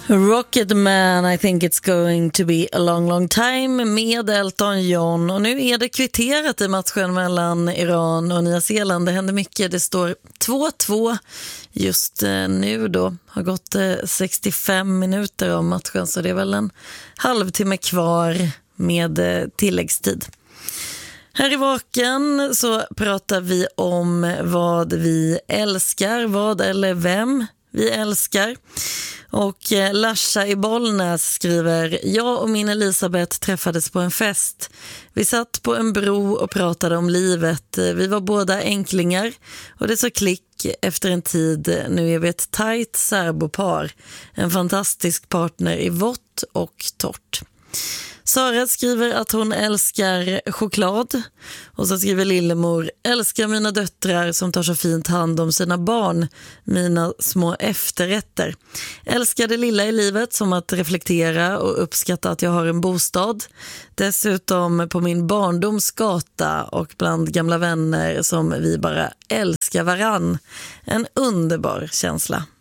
Rocketman, I think it's going to be a long, long time med Elton John. Och nu är det kvitterat i matchen mellan Iran och Nya Zeeland. Det händer mycket. Det står 2-2 just nu då. Har gått 65 minuter om matchen, så det är väl en halvtimme kvar med tilläggstid. Här i Vaken så pratar vi om vad vi älskar, vad eller vem vi älskar. Och Lasha i Bollnäs skriver: jag och min Elisabeth träffades på en fest. Vi satt på en bro och pratade om livet. Vi var båda enklingar och det så klick efter en tid. Nu är vi ett tajt särbopar. En fantastisk partner i vått och torrt. Sara skriver att hon älskar choklad. Och så skriver Lillemor: älskar mina döttrar som tar så fint hand om sina barn. Mina små efterrätter. Älskar det lilla i livet, som att reflektera och uppskatta att jag har en bostad. Dessutom på min barndomsgata och bland gamla vänner som vi bara älskar varann. En underbar känsla.